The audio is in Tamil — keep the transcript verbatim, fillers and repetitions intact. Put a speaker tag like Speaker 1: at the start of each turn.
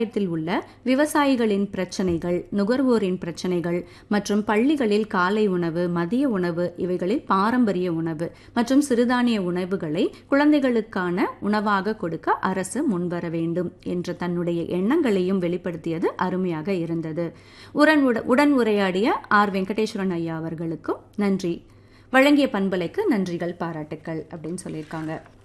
Speaker 1: உள்ள விவசாயிகளின் பிரச்சனைகள், நுகர்வோரின் பிரச்சனைகள் மற்றும் பள்ளிகளில் காலை உணவு, மதிய உணவு, இவைகளில் பாரம்பரிய உணவு மற்றும் சிறுதானிய உணவுகளை குழந்தைகளுக்கான உணவாக கொடுக்க அரசு முன்வர வேண்டும் என்ற தன்னுடைய எண்ணங்களையும் வெளிப்படுத்தியது அருமையாக இருந்தது. உடன் உடன் உரையாடிய ஆர் வெங்கடேஸ்வரன் ஐயா அவர்களுக்கும் நன்றி. வழங்கிய பண்பலைக்கு நன்றிகள், பாராட்டுக்கள் அப்படின்னு சொல்லியிருக்காங்க.